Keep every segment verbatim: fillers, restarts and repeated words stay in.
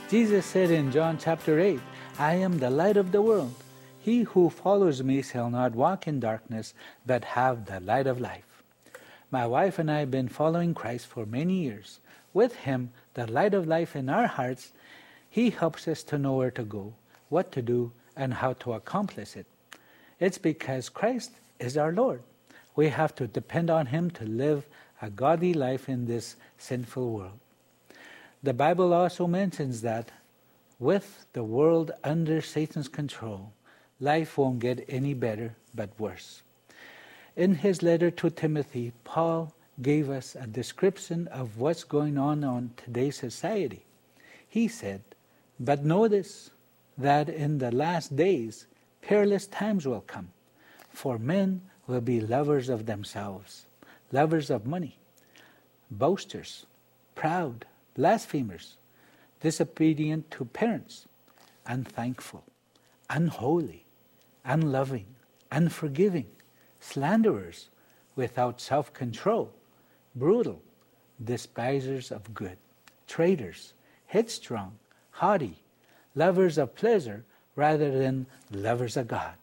Jesus said in John chapter eight, I am the light of the world. He who follows me shall not walk in darkness, but have the light of life. My wife and I have been following Christ for many years. With Him, the light of life in our hearts, He helps us to know where to go, what to do, and how to accomplish it. It's because Christ is our Lord. We have to depend on Him to live a godly life in this sinful world. The Bible also mentions that with the world under Satan's control, life won't get any better but worse. In his letter to Timothy, Paul gave us a description of what's going on in today's society. He said, but know this, that in the last days perilous times will come, for men will be lovers of themselves, lovers of money, boasters, proud, blasphemers, disobedient to parents, unthankful, unholy, unloving, unforgiving, slanderers, without self-control, brutal, despisers of good, traitors, headstrong, haughty, lovers of pleasure rather than lovers of God.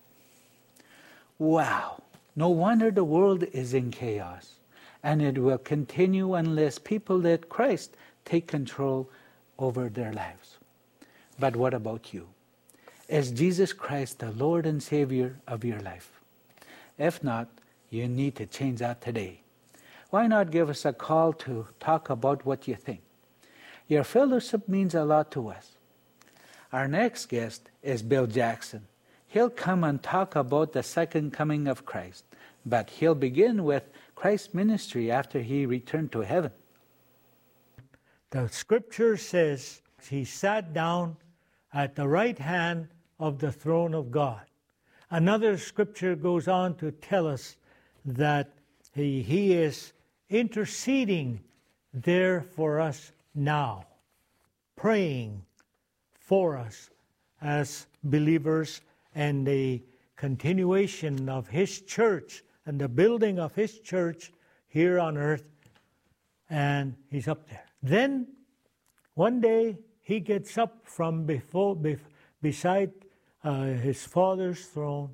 Wow! No wonder the world is in chaos, and it will continue unless people let Christ take control over their lives. But what about you? Is Jesus Christ the Lord and Savior of your life? If not, you need to change that today. Why not give us a call to talk about what you think? Your fellowship means a lot to us. Our next guest is Bill Jackson. He'll come and talk about the second coming of Christ, but he'll begin with Christ's ministry after he returned to heaven. The scripture says he sat down at the right hand of the throne of God. Another scripture goes on to tell us that he, he is interceding there for us now, praying for us as believers, and the continuation of His church and the building of His church here on earth, and He's up there. Then, one day, He gets up from before, bef, beside uh, His Father's throne.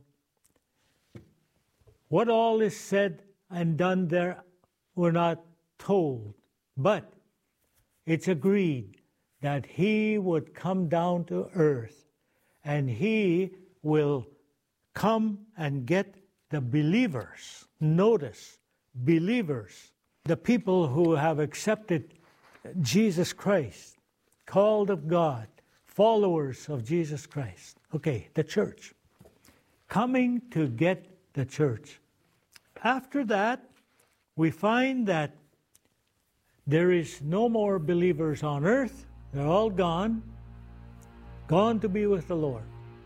What all is said and done there, we're not told, but it's agreed that He would come down to earth, and He will come and get the believers. Notice, believers, the people who have accepted Jesus Christ, called of God, followers of Jesus Christ. Okay, the church. Coming to get the church. After that, we find that there is no more believers on earth. They're all gone, gone to be with the Lord.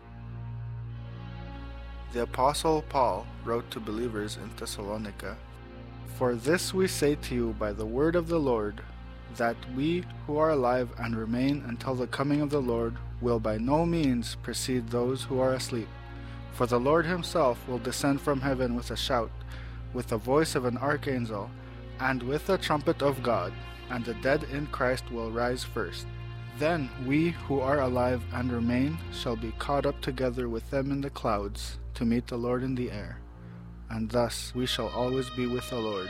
The Apostle Paul wrote to believers in Thessalonica, For this we say to you by the word of the Lord, that we who are alive and remain until the coming of the Lord will by no means precede those who are asleep. For the Lord Himself will descend from heaven with a shout, with the voice of an archangel, and with the trumpet of God, and the dead in Christ will rise first. Then we who are alive and remain shall be caught up together with them in the clouds to meet the Lord in the air, and thus we shall always be with the Lord.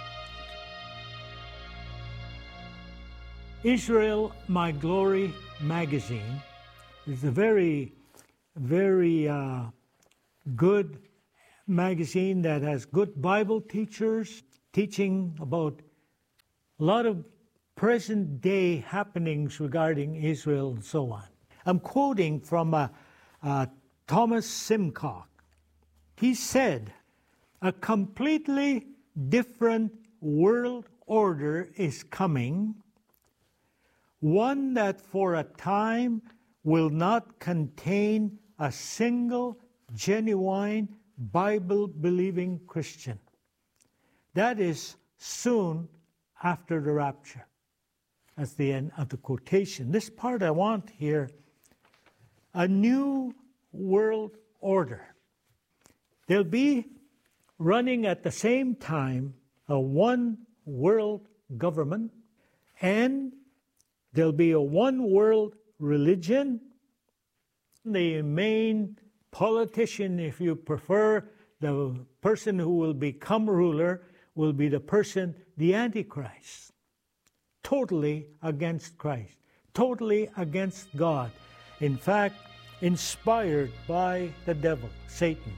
Israel, My Glory magazine is a very, very uh, good magazine that has good Bible teachers teaching about a lot of present-day happenings regarding Israel and so on. I'm quoting from uh, uh, Thomas Simcock. He said, a completely different world order is coming, one that for a time will not contain a single genuine Bible-believing Christian. That is soon after the rapture. That's the end of the quotation. This part I want here, a new world order. There'll be running at the same time a one world government, and there'll be a one world religion. The main politician, if you prefer, the person who will become ruler will be the person, the Antichrist. Totally against Christ. Totally against God. In fact, inspired by the devil, Satan.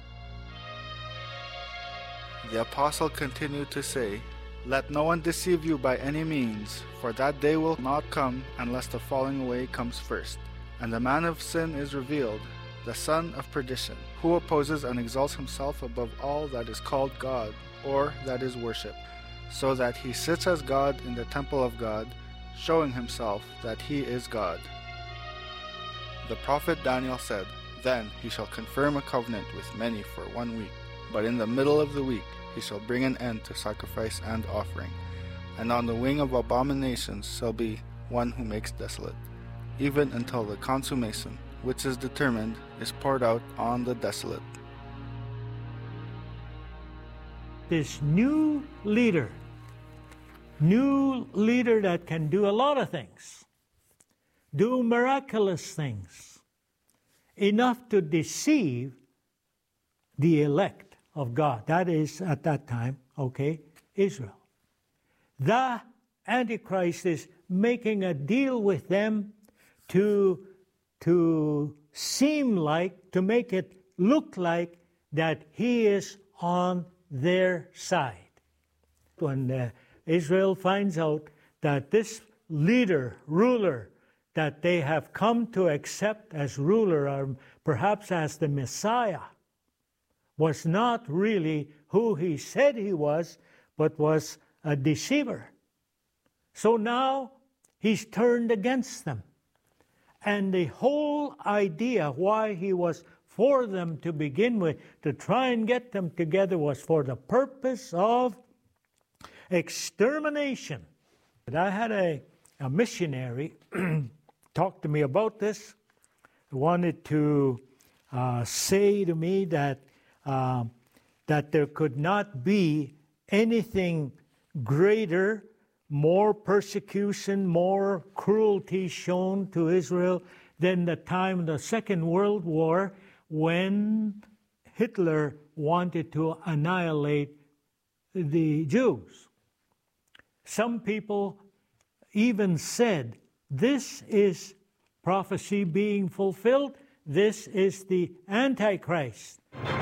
The apostle continued to say, "Let no one deceive you by any means, for that day will not come unless the falling away comes first. And the man of sin is revealed, the son of perdition, who opposes and exalts himself above all that is called God, or that is worshipped, so that he sits as God in the temple of God, showing himself that he is God." The prophet Daniel said, "Then he shall confirm a covenant with many for one week, but in the middle of the week he shall bring an end to sacrifice and offering, and on the wing of abominations shall be one who makes desolate, even until the consummation, which is determined, is poured out on the desolate." This new leader, new leader that can do a lot of things, do miraculous things, enough to deceive the elect of God. That is, at that time, okay, Israel. The Antichrist is making a deal with them to, to seem like, to make it look like that he is on their side. When uh, Israel finds out that this leader, ruler, that they have come to accept as ruler, or perhaps as the Messiah, was not really who he said he was, but was a deceiver. So now he's turned against them. And the whole idea why he was for them to begin with, to try and get them together, was for the purpose of extermination. But I had a, a missionary talk to me about this. He wanted to uh, say to me that uh, that there could not be anything greater, more persecution, more cruelty shown to Israel than the time of the Second World War, when Hitler wanted to annihilate the Jews. Some people even said, this is prophecy being fulfilled, this is the Antichrist.